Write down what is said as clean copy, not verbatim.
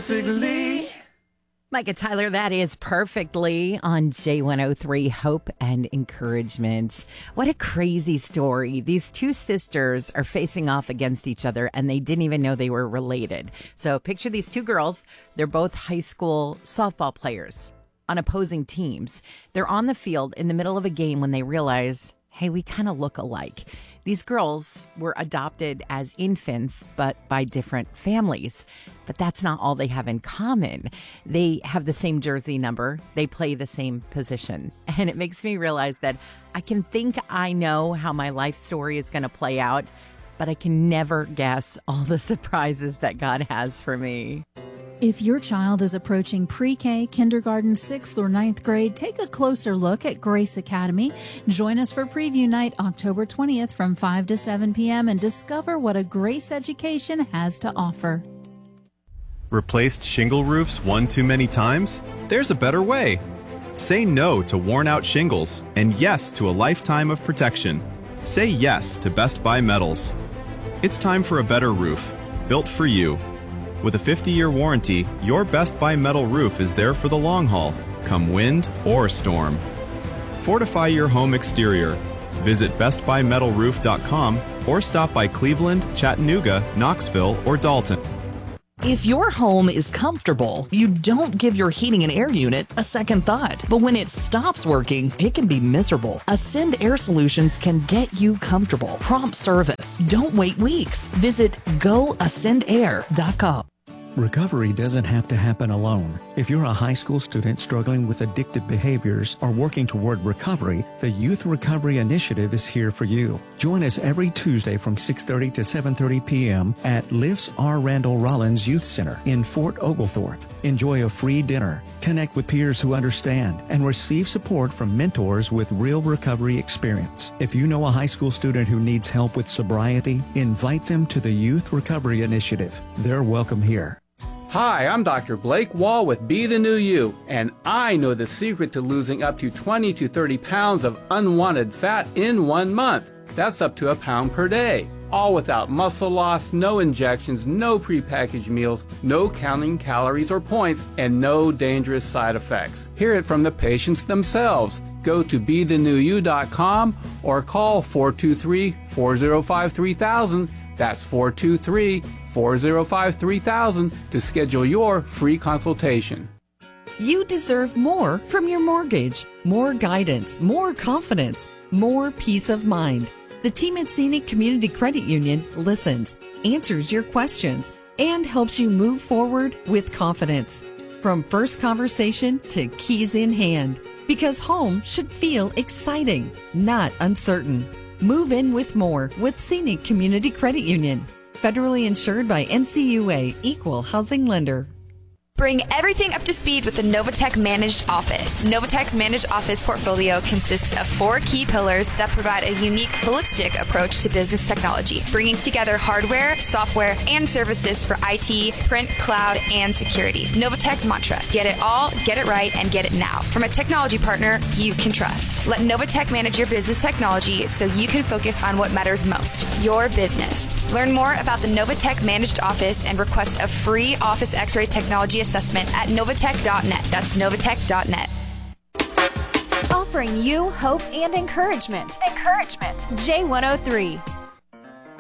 perfectly. Micah Tyler, that is Perfectly on J103, Hope and Encouragement. What a crazy story. These two sisters are facing off against each other, and they didn't even know they were related. So picture these two girls. They're both high school softball players on opposing teams. They're on the field in the middle of a game when they realize, hey, we kind of look alike. These girls were adopted as infants, but by different families. But that's not all they have in common. They have the same jersey number. They play the same position. And it makes me realize that I can think I know how my life story is going to play out, but I can never guess all the surprises that God has for me. If your child is approaching pre-K, kindergarten, 6th or 9th grade, take a closer look at Grace Academy. Join us for Preview Night October 20th from 5 to 7 p.m. and discover what a Grace education has to offer. Replaced shingle roofs one too many times? There's a better way. Say no to worn-out shingles and yes to a lifetime of protection. Say yes to Best Buy Metals. It's time for a better roof, built for you. With a 50-year warranty, your Best Buy metal roof is there for the long haul, come wind or storm. Fortify your home exterior. Visit bestbuymetalroof.com or stop by Cleveland, Chattanooga, Knoxville, or Dalton. If your home is comfortable, you don't give your heating and air unit a second thought. But when it stops working, it can be miserable. Ascend Air Solutions can get you comfortable. Prompt service. Don't wait weeks. Visit goascendair.com. Recovery doesn't have to happen alone. If you're a high school student struggling with addictive behaviors or working toward recovery, the Youth Recovery Initiative is here for you. Join us every Tuesday from 6:30 to 7:30 p.m. at Lifts R. Randall Rollins Youth Center in Fort Oglethorpe. Enjoy a free dinner, connect with peers who understand, and receive support from mentors with real recovery experience. If you know a high school student who needs help with sobriety, invite them to the Youth Recovery Initiative. They're welcome here. Hi, I'm Dr. Blake Wall with Be the New You, and I know the secret to losing up to 20 to 30 pounds of unwanted fat in 1 month. That's up to a pound per day. All without muscle loss, no injections, no prepackaged meals, no counting calories or points, and no dangerous side effects. Hear it from the patients themselves. Go to BeTheNewYou.com or call 423-405-3000. That's 423-405-3000 to schedule your free consultation. You deserve more from your mortgage. More guidance, more confidence, more peace of mind. The team at Scenic Community Credit Union listens, answers your questions, and helps you move forward with confidence. From first conversation to keys in hand. Because home should feel exciting, not uncertain. Move in with more with Scenic Community Credit Union. Federally insured by NCUA, Equal Housing Lender. Bring everything up to speed with the Novatech Managed Office. Novatech's Managed Office portfolio consists of 4 key pillars that provide a unique, holistic approach to business technology, bringing together hardware, software, and services for IT, print, cloud, and security. Novatech's mantra: get it all, get it right, and get it now. From a technology partner you can trust. Let Novatech manage your business technology so you can focus on what matters most, your business. Learn more about the Novatech Managed Office and request a free Office X-ray technology assessment at Novatech.net. That's Novatech.net. Offering you hope and encouragement. J103.